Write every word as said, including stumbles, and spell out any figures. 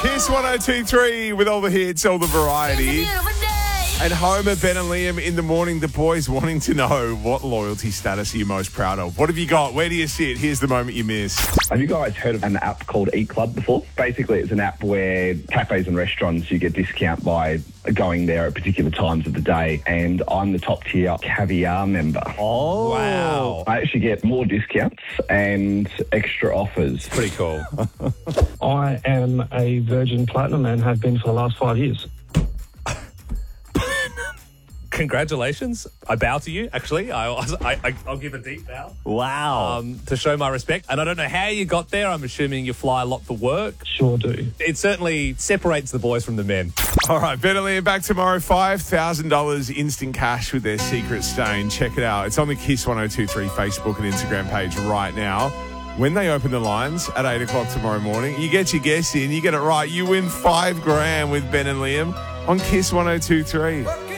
Kiss one oh two three with all the hits, all the variety. And Homer, Ben and Liam in the morning, the boys wanting to know what loyalty status are you most proud of? What have you got? Where do you sit? Here's the moment you missed. Have you guys heard of an app called Eat Club before? Basically, it's an app where cafes and restaurants, you get discount by going there at particular times of the day. And I'm the top tier caviar member. Oh, wow. I actually get more discounts and extra offers. Pretty cool. I am a Virgin Platinum and have been for the last five years. Congratulations. I bow to you, actually. I, I, I'll give a deep bow. Wow. Um, to show my respect. And I don't know how you got there. I'm assuming you fly a lot for work. Sure do. It certainly separates the boys from the men. All right, Ben and Liam back tomorrow. five thousand dollars instant cash with their secret stain. Check it out. It's on the Kiss one oh two three Facebook and Instagram page right now. When they open the lines at eight o'clock tomorrow morning, you get your guess in, you get it right, you win five grand with Ben and Liam on Kiss one oh two three.